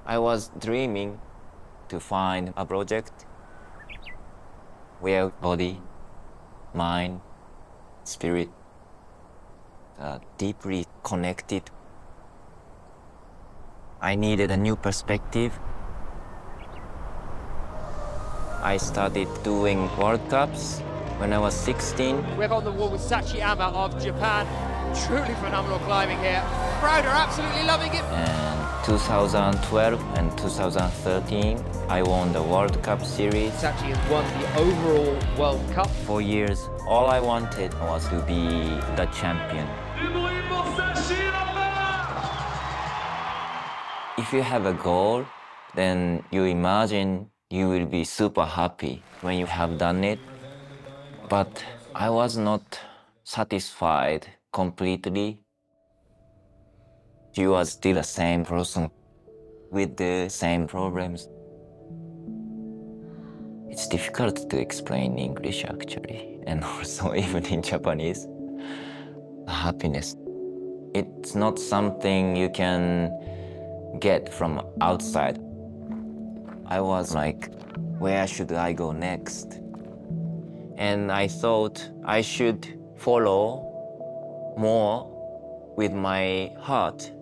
I was dreaming to find a project where body, mind, spirit are deeply connected. I needed a new perspective. I started doing World Cups when I was 16. We're on the wall with Sachiyama of Japan. Truly phenomenal climbing here. Crowd are absolutely loving it. And 2012 and 2013, I won the World Cup series. Sachi has won the overall World Cup. 4 years, all I wanted was to be the champion. If you have a goal, then you imagine you will be super happy when you have done it. But I was not satisfied completely. You are still the same person with the same problems. It's difficult to explain in English actually, and also even in Japanese. Happiness. It's not something you can get from outside. I was like, where should I go next? And I thought I should follow more with my heart.